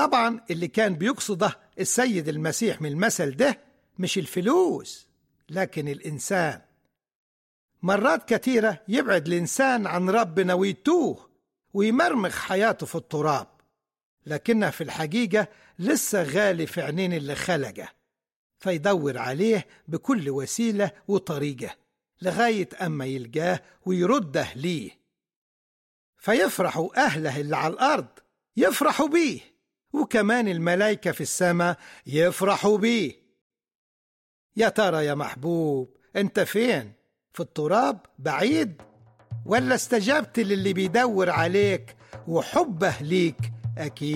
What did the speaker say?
طبعا اللي كان بيقصده السيد المسيح من المثل ده مش الفلوس لكن الإنسان. مرات كتيرة يبعد الإنسان عن ربنا ويتوه ويمرمغ حياته في التراب، لكنها في الحقيقة لسه غالي في عينين اللي خلقه، فيدور عليه بكل وسيلة وطريقة لغاية أما يلقاه ويرده ليه. فيفرحوا أهله اللي على الأرض يفرحوا بيه، وكمان الملائكة في السماء يفرحوا بيه. يا ترى يا محبوب أنت فين؟ في التراب بعيد؟ ولا استجبت للي بيدور عليك وحبه ليك أكيد؟